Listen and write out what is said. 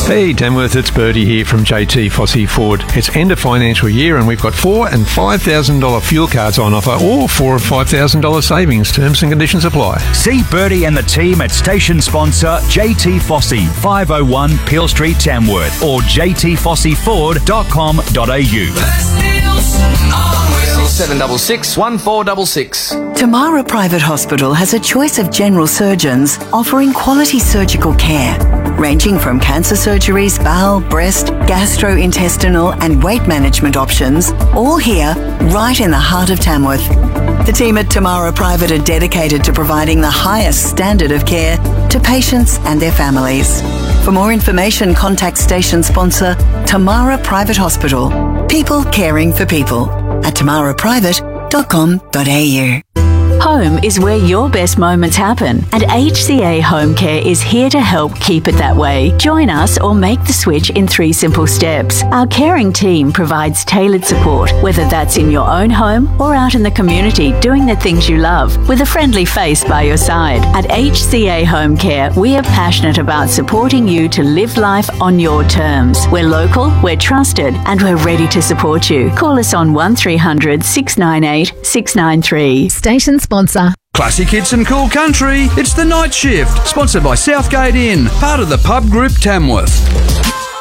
Hey Tamworth, it's Bertie here from JT Fossey Ford. It's end of financial year and we've got $4,000 and $5,000 fuel cards on offer, or $4,000 or $5,000 savings. Terms and conditions apply. See Bertie and the team at station sponsor JT Fossey, 501 Peel Street, Tamworth, or jtfosseyford.com.au. 766 1466. Tamara Private Hospital has a choice of general surgeons offering quality surgical care, ranging from cancer surgeries, bowel, breast, gastrointestinal and weight management options, all here right in the heart of Tamworth. The team at Tamara Private are dedicated to providing the highest standard of care to patients and their families. For more information, contact station sponsor Tamara Private Hospital. People caring for people at tamaraprivate.com.au. Home is where your best moments happen, and HCA Home Care is here to help keep it that way. Join us or make the switch in 3 simple steps. Our caring team provides tailored support, whether that's in your own home or out in the community doing the things you love, with a friendly face by your side. At HCA Home Care, we are passionate about supporting you to live life on your terms. We're local, we're trusted, and we're ready to support you. Call us on 1300 698 693. Station sponsor. Classic hits and cool country. It's The Night Shift, sponsored by Southgate Inn, part of the Pub Group Tamworth.